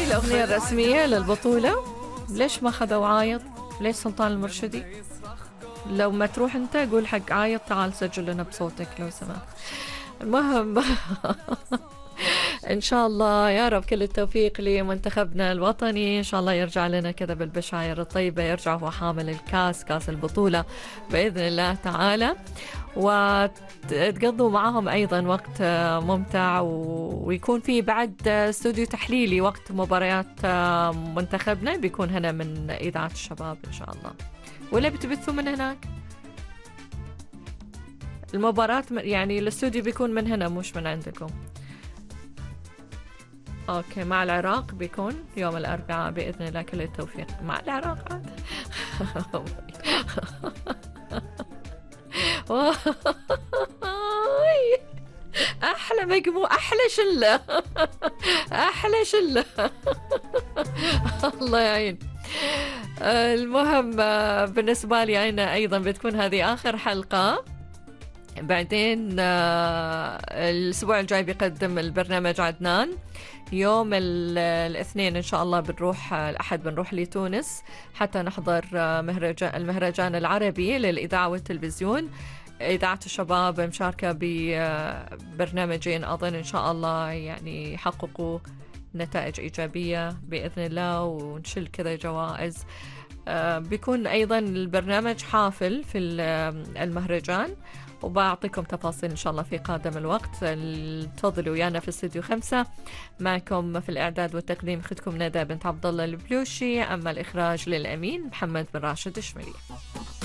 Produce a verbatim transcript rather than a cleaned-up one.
الأغنية الرسمية للبطولة. ليش ما خذوا عايض؟ ليش سلطان المرشدي؟ لو ما تروح انت قول حق عايض تعال سجل لنا بصوتك لو سمحت. المهم ان شاء الله يا رب كل التوفيق لمنتخبنا الوطني، ان شاء الله يرجع لنا كذا بالبشاير الطيبة، يرجع هو حامل الكاس، كاس البطولة بإذن الله تعالى، وتقضوا معهم أيضا وقت ممتع، ويكون في بعد استوديو تحليلي وقت مباريات منتخبنا، بيكون هنا من إذاعة الشباب إن شاء الله. ولا بتبثوا من هناك المباراة؟ يعني الاستوديو بيكون من هنا مش من عندكم؟ اوكي، مع العراق بيكون يوم الاربعاء باذن الله. كل التوفيق مع العراق عاد. احلى مجموعة، احلى شله، احلى شله. الله يعين. المهم بالنسبه لي انا ايضا بتكون هذه اخر حلقه، بعدين الأسبوع الجاي بيقدم البرنامج عدنان. يوم الاثنين إن شاء الله بنروح، الأحد بنروح لتونس حتى نحضر مهرجان المهرجان العربي للإذاعة والتلفزيون. إذاعة الشباب مشاركة ببرنامجين أظن إن شاء الله يعني يحققوا نتائج إيجابية بإذن الله، ونشل كذا جوائز. بيكون أيضا البرنامج حافل في المهرجان، وبعطيكم تفاصيل إن شاء الله في قادم الوقت. انتظروا ويانا في استوديو خمسة. معكم في الإعداد والتقديم أختكم ندى بنت عبد الله البلوشي، أما الإخراج للأمين محمد بن راشد الشمري.